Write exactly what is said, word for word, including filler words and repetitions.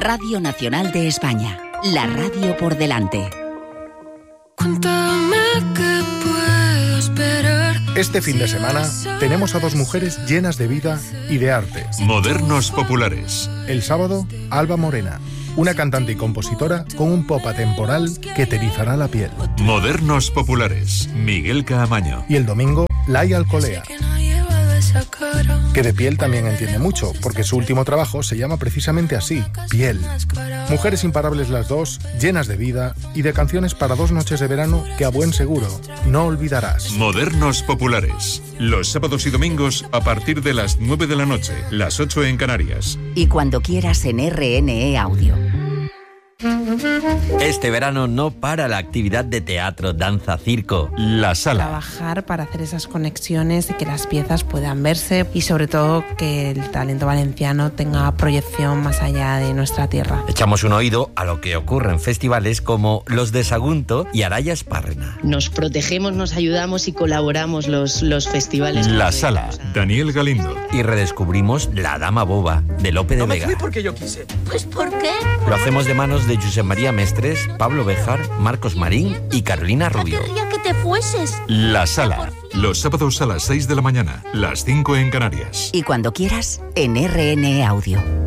Radio Nacional de España. La radio por delante. Cuéntame qué puedo esperar. Este fin de semana tenemos a dos mujeres llenas de vida y de arte. Modernos populares. El sábado, Alba Morena, una cantante y compositora con un pop atemporal que te erizará la piel. Modernos populares. Miguel Caamaño. Y el domingo, Laia Alcolea, que de piel también entiende mucho, porque su último trabajo se llama precisamente así, Piel. Mujeres imparables las dos, llenas de vida y de canciones para dos noches de verano que a buen seguro no olvidarás. Modernos populares. Los sábados y domingos a partir de las nueve de la noche, las ocho en Canarias. Y cuando quieras en R N E Audio. Este verano no para la actividad de teatro, danza, circo. La Sala. Trabajar para hacer esas conexiones y que las piezas puedan verse y sobre todo que el talento valenciano tenga proyección más allá de nuestra tierra. Echamos un oído a lo que ocurre en festivales como los de Sagunto y Araya Espárrena. Nos protegemos, nos ayudamos y colaboramos los, los festivales. La Sala. Daniel Galindo. Y redescubrimos La Dama Boba de Lope de no Vega. No me fui porque yo quise. Pues ¿por qué? Lo hacemos de manos de Josep María Mestres, Pablo Béjar, Marcos Marín y Carolina Rubio. Ya querría que te fueses. La Sala. Los sábados a las seis de la mañana, las cinco en Canarias. Y cuando quieras en R N E Audio.